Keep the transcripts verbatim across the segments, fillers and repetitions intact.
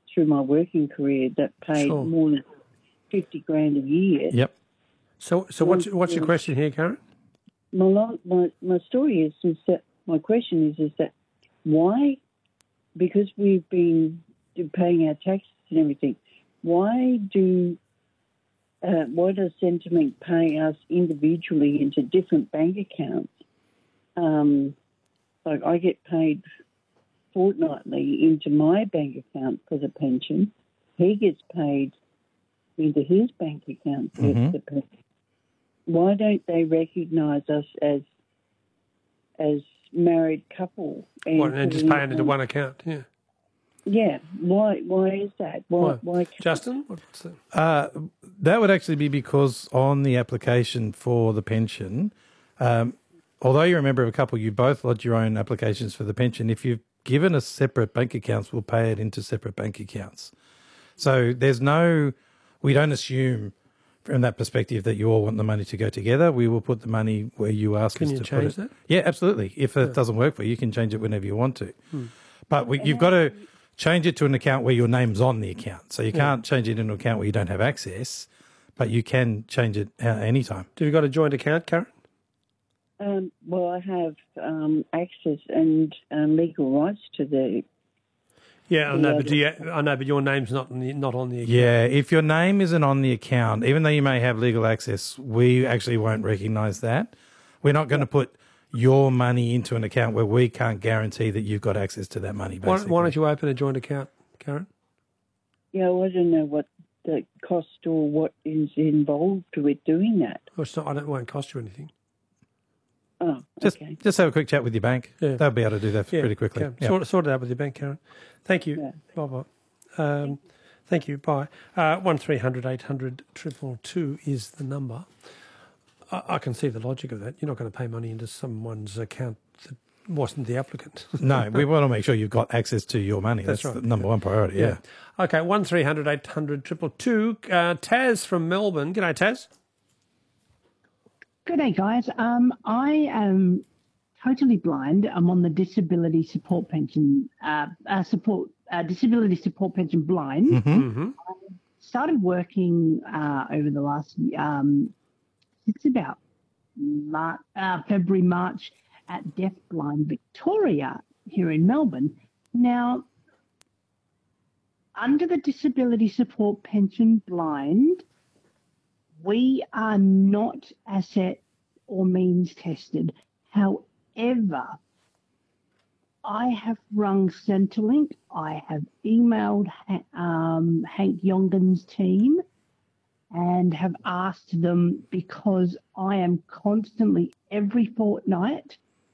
through my working career that paid Sure. more than fifty grand a year. Yep. So, so what's what's your question here, Karen? My lo- my my story is is that my question is is that why, because we've been paying our taxes and everything, why do uh, why does Centrelink pay us individually into different bank accounts? Um, like I get paid fortnightly into my bank account for the pension. He gets paid into his bank account for Mm-hmm. the pension. Why don't they recognise us as as married couple? And, What, and just pay it into one account? Yeah. Yeah. Why? Why is that? Why? Why? Why? can't- Justin, what's the... Uh, that would actually be because on the application for the pension, um, although you're a member of a couple, you both lodge your own applications for the pension. If you've given us separate bank accounts, we'll pay it into separate bank accounts. So there's no, we don't assume from that perspective that you all want the money to go together. We will put the money where you ask Can us you to change put it. that? Yeah, absolutely. If it Yeah. doesn't work for you, you can change it whenever you want to. Hmm. But we, you've got to change it to an account where your name's on the account. So you Yeah. can't change it into an account where you don't have access, but you can change it uh, anytime. Do you got a joint account, Karen? Um, well, I have um, access and um, legal rights to the. Yeah, I The know, other- but do you, I know, but your name's not on the, not on the account. Yeah, if your name isn't on the account, even though you may have legal access, we actually won't recognise that. We're not going to put your money into an account where we can't guarantee that you've got access to that money, Why, basically. why don't you open a joint account, Karen? Yeah, well, I don't know what the cost or what is involved with doing that. Well, it's not, I don't, it won't cost you anything. Oh, Just, okay. just have a quick chat with your bank. Yeah. They'll be able to do that Yeah, pretty quickly. Karen, Yeah. Sort, sort it out with your bank, Karen. Thank you. Yeah. Bye bye. Um, thank you. Bye. Uh, one three hundred eight hundred triple two is the number. I, I can see the logic of that. You're not going to pay money into someone's account that wasn't the applicant. No, we want to make sure you've got access to your money. That's, That's right. the number one priority, yeah. Okay. One three hundred eight hundred triple two. Uh, Taz from Melbourne. G'day, Taz. Good day, guys. Um, I am totally blind. I'm on the disability support pension, uh, uh, support uh, disability support pension blind. Mm-hmm. Mm-hmm. Started working uh, over the last, um, it's about Mar- uh, February, March at Deafblind Victoria here in Melbourne. Now, under the disability support pension blind, we are not asset or means tested. However, I have rung Centrelink. I have emailed um, Hank Yongan's team and have asked them, because I am constantly every fortnight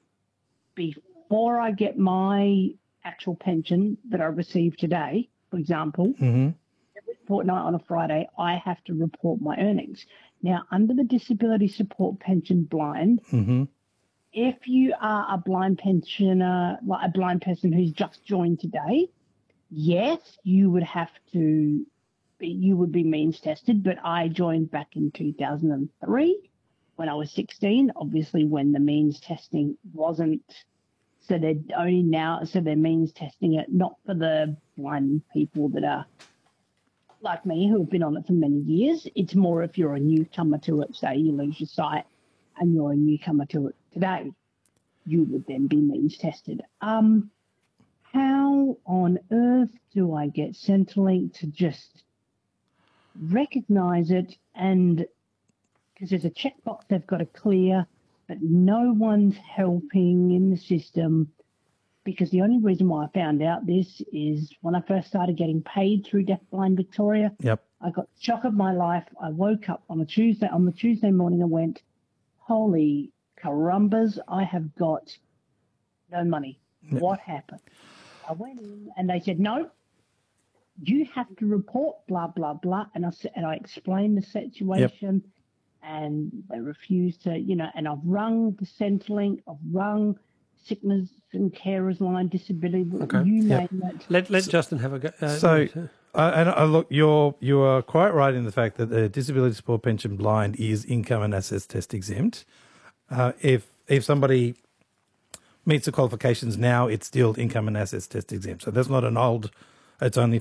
before I get my actual pension that I received today, for example, Mm-hmm. fortnight on a Friday, I have to report my earnings. Now, under the disability support pension blind, Mm-hmm. if you are a blind pensioner, like a blind person who's just joined today, yes, you would have to, you would be means tested, but I joined back in two thousand three when I was sixteen, obviously when the means testing wasn't, so they're only now, so they're means testing it, not for the blind people that are like me, who have been on it for many years. It's more if you're a newcomer to it, say you lose your sight and you're a newcomer to it today, you would then be means tested. Um, how on earth do I get Centrelink to just recognise it? And because there's a checkbox they've got to clear, but no one's helping in the system. Because the only reason why I found out this is when I first started getting paid through Deafblind Victoria. Yep. I got the shock of my life. I woke up on a Tuesday, on the Tuesday morning and went, holy carumbas, I have got no money. Yep. What happened? I went in and they said, no, you have to report blah, blah, blah. And I, s- and I explained the situation and they refused to, you know, and I've rung the Centrelink, I've rung sickness and carers line, disability, Okay. you Yep. name it. Let let Justin have a go. Uh, So, uh, and uh, look, you're you are quite right in the fact that the disability support pension blind is income and assets test exempt. Uh, if if somebody meets the qualifications now, it's still income and assets test exempt. So that's not an old. It's only